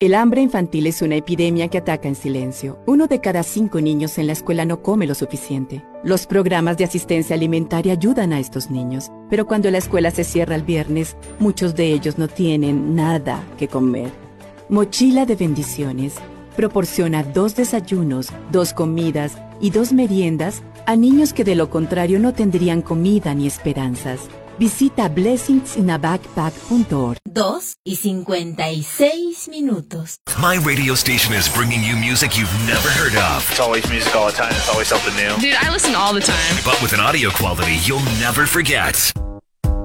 El hambre infantil es una epidemia que ataca en silencio. 1 de cada 5 niños en la escuela no come lo suficiente. Los programas de asistencia alimentaria ayudan a estos niños, pero cuando la escuela se cierra el viernes, muchos de ellos no tienen nada que comer. Mochila de Bendiciones proporciona 2 desayunos, 2 comidas y 2 meriendas a niños que de lo contrario no tendrían comida ni esperanzas. Visita blessingsinabagpack.org. 2:56. My radio station is bringing you music you've never heard of. It's always music all the time. It's always something new. Dude, I listen all the time. But with an audio quality you'll never forget.